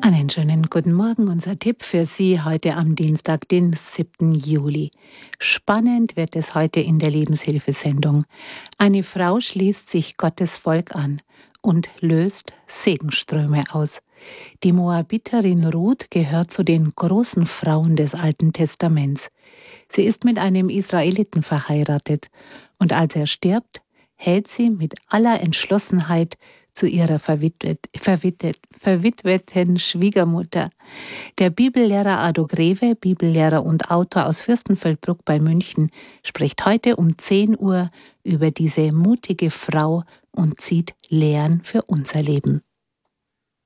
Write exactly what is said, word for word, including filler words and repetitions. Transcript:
Einen schönen guten Morgen. Unser Tipp für Sie heute am Dienstag, den siebten Juli. Spannend wird es heute in der Lebenshilfesendung. Eine Frau schließt sich Gottes Volk an und löst Segenströme aus. Die Moabiterin Ruth gehört zu den großen Frauen des Alten Testaments. Sie ist mit einem Israeliten verheiratet und als er stirbt, hält sie mit aller Entschlossenheit zu ihrer verwitwet, verwitwet, verwitweten Schwiegermutter. Der Bibellehrer Ado Greve, Bibellehrer und Autor aus Fürstenfeldbruck bei München, spricht heute um zehn Uhr über diese mutige Frau und zieht Lehren für unser Leben.